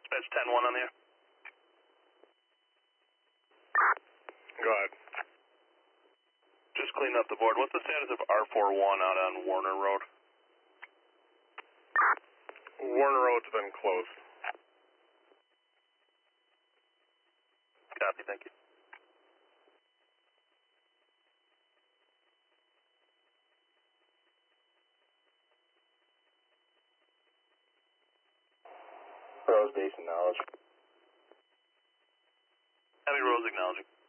Dispatch 10-1 on the air. Go ahead. Just cleaning up the board. What's the status of R41 out on Warner Road? Warner Road's been closed. Copy, thank you. Rose Basin knowledge. Heavy Rose acknowledging.